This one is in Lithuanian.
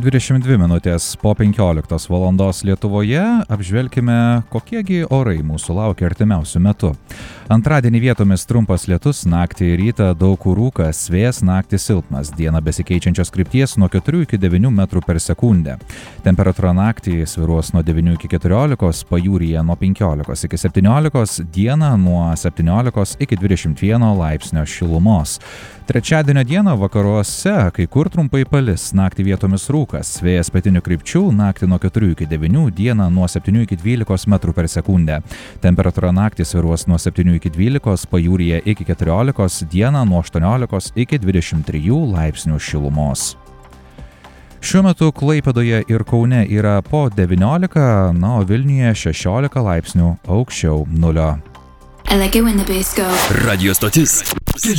22 minutės po 15 valandos Lietuvoje apžvelkime, kokiegi orai mūsų laukia artimiausių metų. Antradienį vietomis trumpas lietus, naktį ir rytą daug kur rūkas, vėjas naktį silpnas, dieną besikeičiančios krypties nuo 4 iki 9 metrų per sekundę. Temperatūra naktį svyruos nuo 9 iki 14, pajūryje nuo 15 iki 17, dieną nuo 17 iki 21 laipsnio šilumos. Trečiadienio dieną vakaruose kai kur trumpai palis, naktį vietomis rūkas, vėjas pietinių krypčių, naktį nuo 4 iki 9, dieną nuo 7 iki 12 metrų per sekundę. Temperatūra naktį svyruos nuo 7 iki 12, pajūryje iki 14, dieną nuo 18 iki 23 laipsnių šilumos. Šiuo metu Klaipėdoje ir Kaune yra po 19, o Vilniuje 16 laipsnių aukščiau nulio. I like it when the bass go. Radio stotis